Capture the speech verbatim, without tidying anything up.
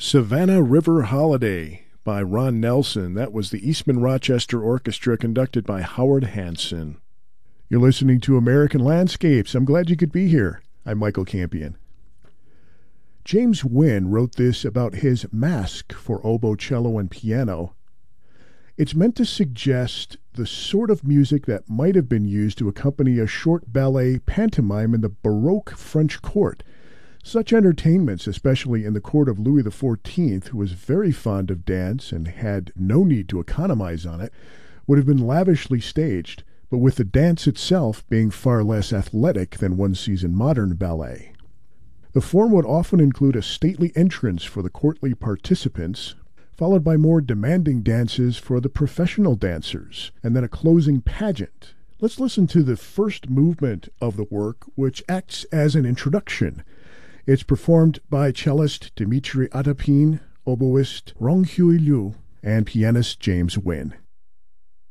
Savannah River Holiday by Ron Nelson. That was the Eastman Rochester Orchestra conducted by Howard Hanson. You're listening to American Landscapes. I'm glad you could be here. I'm Michael Campion. James Wynne wrote this about his Masque for oboe, cello, and piano. It's meant to suggest the sort of music that might have been used to accompany a short ballet pantomime in the Baroque French court. Such entertainments, especially in the court of Louis the fourteenth, who was very fond of dance and had no need to economize on it, would have been lavishly staged, but with the dance itself being far less athletic than one sees in modern ballet. The form would often include a stately entrance for the courtly participants, followed by more demanding dances for the professional dancers, and then a closing pageant. Let's listen to the first movement of the work, which acts as an introduction. It's performed by cellist Dimitri Atapine, oboist Rong Hui Liu, and pianist James Wynne.